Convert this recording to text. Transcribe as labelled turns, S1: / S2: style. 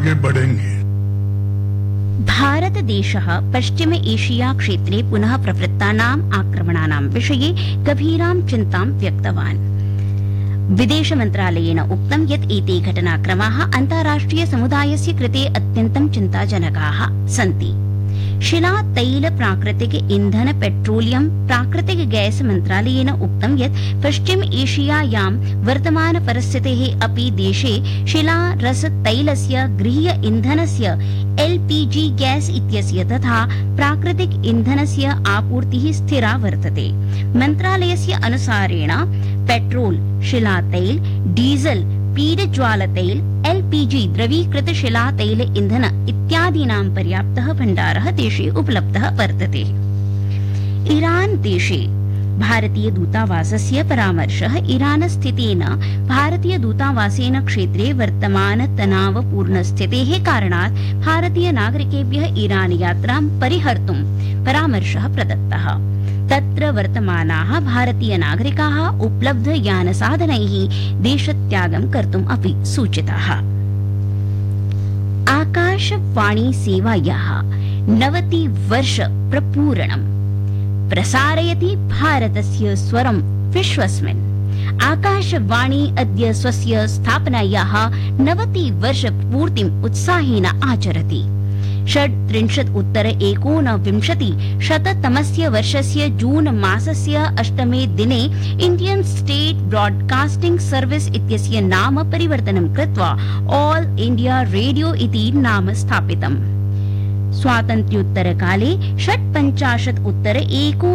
S1: आगे बढ़ेंगे।
S2: भारत देशः पश्चिम एशिया क्षेत्रे पुनः प्रवृत्तानाम् आक्रमणानां विषये गभीरां चिन्तां व्यक्तवान्। विदेश मन्त्रालयेन उक्तं यत् एते घटनाक्रमाः अन्ताराष्ट्रिय समुदायस्य कृते अत्यन्तं चिन्ताजनकाः सन्ति। शिला तैल प्राकृतिक ईंधन पेट्रोलियम प्राकृतिक गैस मन्त्रालयेन उक्तं यत् पश्चिम एशियायां वर्तमान परिस्थितेः अपि देशे शिला रस तैलस्य गृह्य ईंधनस्य एलपीजी गैस इत्यस्य तथा प्राकृतिक ईंधनस्य आपूर्तिः स्थिरा वर्तते। मन्त्रालयस्य अनुसारेण पेट्रोल, शिला तैल, डीजल, पीडज्वाल तैल, एलपीजी द्रवीकृत शिला तैल ईंधन इत्यादीनां पर्याप्तः भण्डारः देशे उपलब्धः वर्तते। ईरान देशे भारतीय दूतावासस्य परामर्शः ईरान स्थितेन भारतीय दूतावासेन क्षेत्रे वर्तमान तनावपूर्ण स्थितेः कारणात् भारतीय नागरिकेभ्यः ईरान यात्रां परिहर्तुं परामर्शः प्रदत्तः। तत्र वर्तमानाः भारतीय नागरिकाः उपलब्ध यानसाधनैः देशत्यागं कर्तुम् अपि सूचिताः। आकाशवाणी सेवायाः 90 वर्ष प्रपूरणम् प्रसारयति भारतस्य स्वरं विश्वस्मिन्। आकाशवाणी अद्य स्वस्य स्थापनायाः 90 वर्ष पूर्तिम् उत्साहेन आचरति। 1939 वर्षस्य जून मासस्य 8 दिने इंडियन स्टेट ब्रॉडकास्टिंग सर्विस इत्यस्य नाम परिवर्तनं कृत्वा ऑल इंडिया रेडियो इति नाम स्थापितम्। स्वातन्त्र्योत्तरकाले 55